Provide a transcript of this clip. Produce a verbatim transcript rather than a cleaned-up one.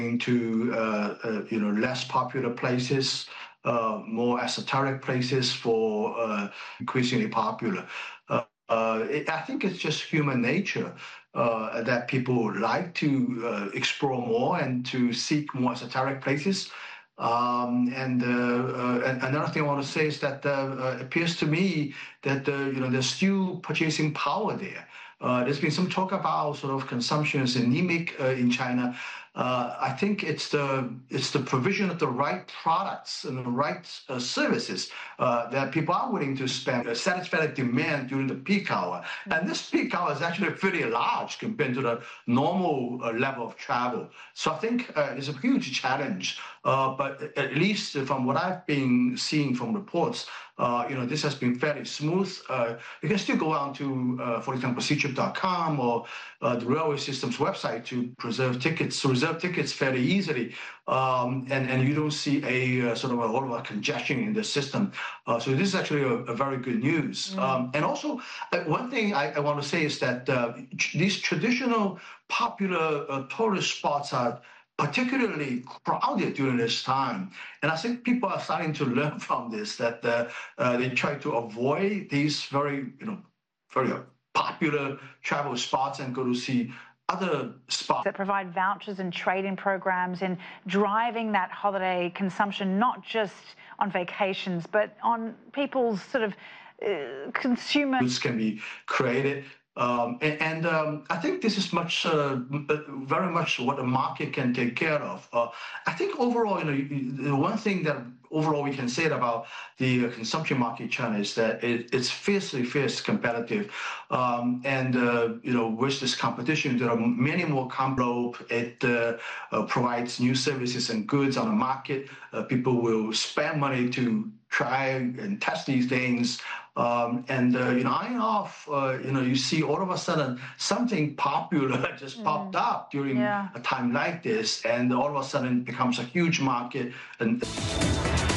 to uh, uh, you know less popular places, uh, more esoteric places for uh, increasingly popular. Uh, uh, it, I think it's just human nature uh, that people like to uh, explore more and to seek more esoteric places. Um, and, uh, uh, and another thing I want to say is that uh, uh, it appears to me that uh, you know there's still purchasing power there. Uh, there's been some talk about sort of consumption is anemic uh, in China. Uh, I think it's the it's the provision of the right products and the right uh, services uh, that people are willing to spend, uh, satisfy the demand during the peak hour. And this peak hour is actually pretty large compared to the normal uh, level of travel. So I think uh, it's a huge challenge. Uh, but at least from what I've been seeing from reports, uh, you know, this has been fairly smooth. Uh, you can still go on to, uh, for example, ctrip dot com or uh, the railway system's website to reserve tickets, to reserve tickets fairly easily, um, and and you don't see a uh, sort of a whole lot of congestion in the system. Uh, so this is actually a, a very good news. Mm. Um, and also, uh, one thing I, I want to say is that uh, these traditional popular uh, tourist spots are particularly crowded during this time. And I think people are starting to learn from this, that uh, uh, they try to avoid these very, you know, very popular travel spots and go to see other spots. That provide vouchers and trade-in programs in driving that holiday consumption, not just on vacations, but on people's sort of uh, consumer... Goods can be created. Um, and and um, I think this is much, uh, very much what the market can take care of. Uh, I think overall, you know, the one thing that overall we can say about the consumption market in China is that it, it's fiercely, fierce competitive. Um, and, uh, you know, with this competition, there are many more companies. It uh, uh, provides new services and goods on the market. Uh, people will spend money to try and test these things. Um, and, uh, you know, eyeing off, uh, you know, you see all of a sudden something popular just mm. popped up during yeah. a time like this, and all of a sudden it becomes a huge market. And